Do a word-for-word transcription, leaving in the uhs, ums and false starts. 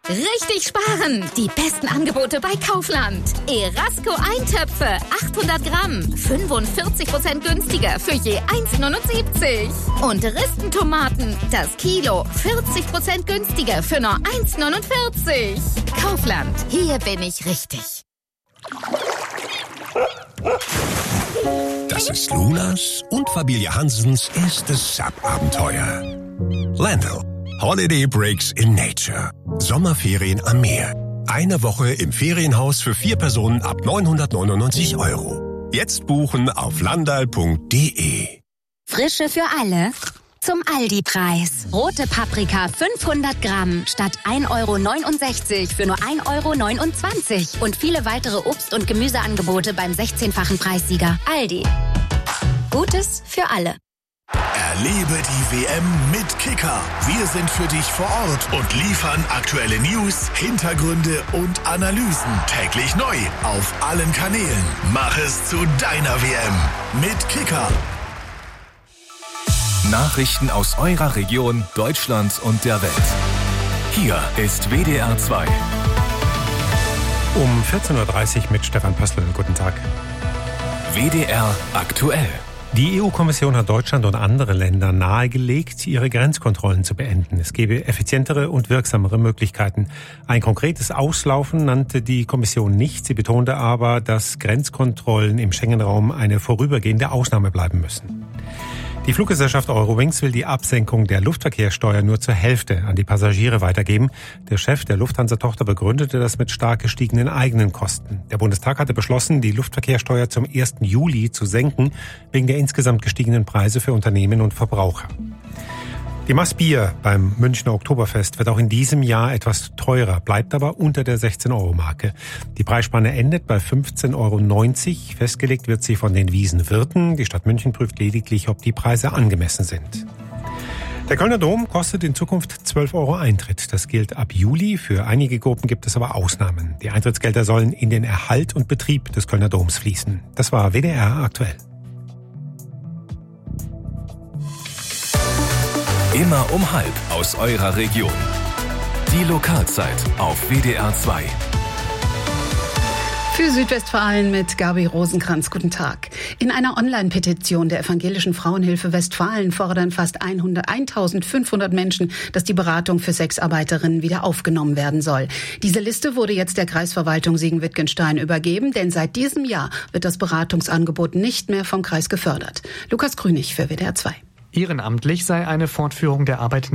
Richtig sparen! Die besten Angebote bei Kaufland. Erasco Eintöpfe, achthundert Gramm, fünfundvierzig Prozent günstiger für je eins Komma neunundsiebzig. Und Ristentomaten, das Kilo, vierzig Prozent günstiger für nur eins Komma neunundvierzig. Kaufland, hier bin ich richtig. Das ist Lunas und Familie Hansens erstes Sub-Abenteuer. Landau. Holiday Breaks in Nature. Sommerferien am Meer. Eine Woche im Ferienhaus für vier Personen ab neunhundertneunundneunzig Euro. Jetzt buchen auf landal punkt de. Frische für alle. Zum Aldi-Preis. Rote Paprika fünfhundert Gramm statt ein Euro neunundsechzig für nur ein Euro neunundzwanzig. Und viele weitere Obst- und Gemüseangebote beim sechzehnfachen Preissieger. Aldi. Gutes für alle. Erlebe die W M mit Kicker. Wir sind für dich vor Ort und liefern aktuelle News, Hintergründe und Analysen täglich neu auf allen Kanälen. Mach es zu deiner W M mit Kicker. Nachrichten aus eurer Region, Deutschland und der Welt. Hier ist W D R zwei. Um vierzehn Uhr dreißig mit Stefan Pössl. Guten Tag. W D R aktuell. Die E U-Kommission hat Deutschland und andere Länder nahegelegt, ihre Grenzkontrollen zu beenden. Es gebe effizientere und wirksamere Möglichkeiten. Ein konkretes Auslaufen nannte die Kommission nicht. Sie betonte aber, dass Grenzkontrollen im Schengen-Raum eine vorübergehende Ausnahme bleiben müssen. Die Fluggesellschaft Eurowings will die Absenkung der Luftverkehrssteuer nur zur Hälfte an die Passagiere weitergeben. Der Chef der Lufthansa-Tochter begründete das mit stark gestiegenen eigenen Kosten. Der Bundestag hatte beschlossen, die Luftverkehrssteuer zum ersten Juli zu senken, wegen der insgesamt gestiegenen Preise für Unternehmen und Verbraucher. Die Maß Bier beim Münchner Oktoberfest wird auch in diesem Jahr etwas teurer, bleibt aber unter der sechzehn Euro Marke. Die Preisspanne endet bei fünfzehn Euro neunzig. Festgelegt wird sie von den Wiesenwirten. Die Stadt München prüft lediglich, ob die Preise angemessen sind. Der Kölner Dom kostet in Zukunft zwölf Euro Eintritt. Das gilt ab Juli. Für einige Gruppen gibt es aber Ausnahmen. Die Eintrittsgelder sollen in den Erhalt und Betrieb des Kölner Doms fließen. Das war W D R aktuell. Immer um halb aus eurer Region. Die Lokalzeit auf W D R zwei. Für Südwestfalen mit Gabi Rosenkranz. Guten Tag. In einer Online-Petition der Evangelischen Frauenhilfe Westfalen fordern fast eintausendfünfhundert Menschen, dass die Beratung für Sexarbeiterinnen wieder aufgenommen werden soll. Diese Liste wurde jetzt der Kreisverwaltung Siegen-Wittgenstein übergeben, denn seit diesem Jahr wird das Beratungsangebot nicht mehr vom Kreis gefördert. Lukas Grünig für W D R zwei. Ehrenamtlich sei eine Fortführung der Arbeit